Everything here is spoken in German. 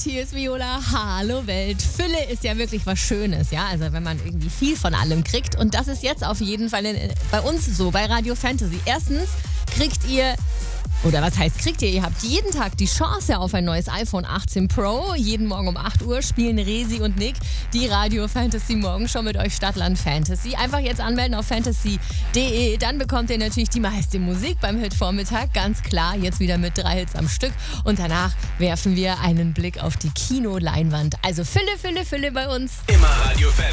hier ist Viola. Hallo Welt. Fülle ist ja wirklich was Schönes, ja. Also wenn man irgendwie viel von allem kriegt. Und das ist jetzt auf jeden Fall bei uns so, bei Radio Fantasy. Erstens kriegt ihr... Oder was heißt kriegt ihr? Ihr habt jeden Tag die Chance auf ein neues iPhone 18 Pro. Jeden Morgen um 8 Uhr spielen Resi und Nick die Radio Fantasy Morgenshow mit euch Stadtland Fantasy. Einfach jetzt anmelden auf fantasy.de. Dann bekommt ihr natürlich die meiste Musik beim Hit-Vormittag. Ganz klar, jetzt wieder mit 3 Hits am Stück. Und danach werfen wir einen Blick auf die Kinoleinwand. Also Fülle, Fülle, Fülle bei uns. Immer Radio Fantasy.